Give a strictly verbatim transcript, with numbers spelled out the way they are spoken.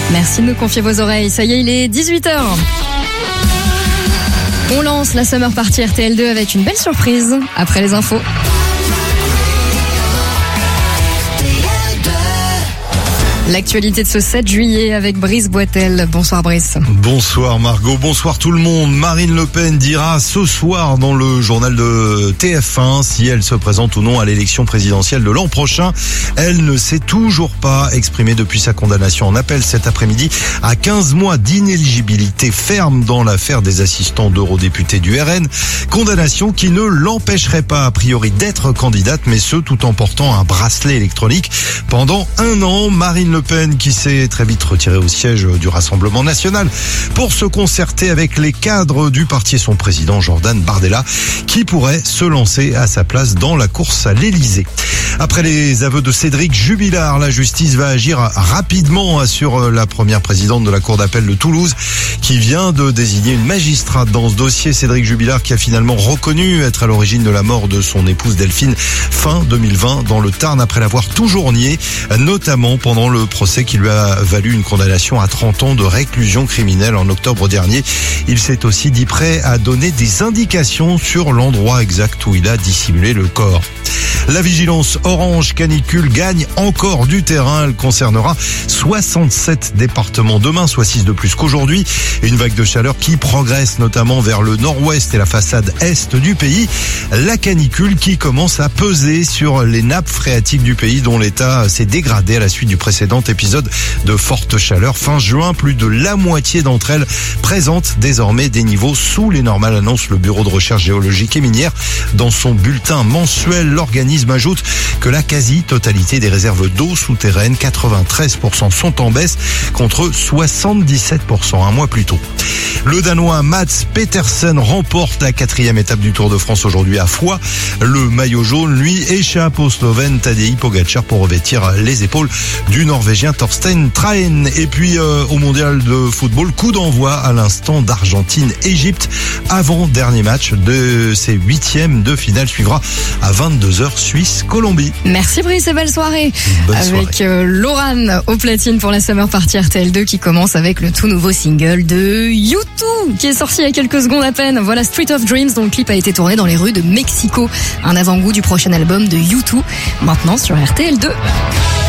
Merci de nous confier vos oreilles. Ça y est, il est dix-huit heures. On lance la Summer Party R T L deux avec une belle surprise après les infos. L'actualité de ce sept juillet avec Brice Boitel. Bonsoir Brice. Bonsoir Margot, bonsoir tout le monde. Marine Le Pen dira ce soir dans le journal de T F un si elle se présente ou non à l'élection présidentielle de l'an prochain. Elle ne s'est toujours pas exprimée depuis sa condamnation en appel cet après-midi à quinze mois d'inéligibilité ferme dans l'affaire des assistants d'eurodéputés du R N. Condamnation qui ne l'empêcherait pas a priori d'être candidate, mais ce tout en portant un bracelet électronique pendant un an. Marine Le Pen qui s'est très vite retirée au siège du Rassemblement national pour se concerter avec les cadres du parti et son président Jordan Bardella qui pourrait se lancer à sa place dans la course à l'Elysée. Après les aveux de Cédric Jubilard, la justice va agir rapidement, assure la première présidente de la cour d'appel de Toulouse qui vient de désigner une magistrate dans ce dossier. Cédric Jubilard qui a finalement reconnu être à l'origine de la mort de son épouse Delphine fin deux mille vingt dans le Tarn après l'avoir toujours nié, notamment pendant le procès qui lui a valu une condamnation à trente ans de réclusion criminelle en octobre dernier. Il s'est aussi dit prêt à donner des indications sur l'endroit exact où il a dissimulé le corps. La vigilance orange canicule gagne encore du terrain. Elle concernera soixante-sept départements demain, soit six de plus qu'aujourd'hui. Une vague de chaleur qui progresse notamment vers le nord-ouest et la façade est du pays. La canicule qui commence à peser sur les nappes phréatiques du pays dont l'état s'est dégradé à la suite du précédent épisode de forte chaleur. Fin juin, plus de la moitié d'entre elles présentent désormais des niveaux sous les normales, annonce le Bureau de recherche géologique et minière. Dans son bulletin mensuel, l'organisme ajoute que la quasi-totalité des réserves d'eau souterraine, quatre-vingt-treize pour cent, sont en baisse contre soixante-dix-sept pour cent un mois plus tôt. Le Danois Mats Petersen remporte la quatrième étape du Tour de France aujourd'hui à Foix. Le maillot jaune, lui, échappe au Slovène Tadej Pogačar pour revêtir les épaules du Norvégien Thorstein Trahen. Et puis euh, au mondial de football, coup d'envoi à l'instant d'Argentine-Égypte. Avant-dernier match de ces huitièmes de finale suivra à vingt-deux heures Suisse-Colombie. Merci Brice et belle soirée. Bonne avec soirée. Euh, Laurane au platine pour la Summer Party R T L deux qui commence avec le tout nouveau single de U deux qui est sorti il y a quelques secondes à peine. Voilà Street of Dreams dont le clip a été tourné dans les rues de Mexico. Un avant-goût du prochain album de U deux maintenant sur R T L deux.